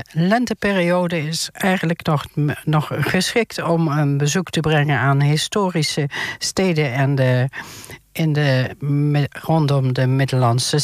lenteperiode is eigenlijk nog geschikt om een bezoek te brengen aan historische steden en rondom de Middellandse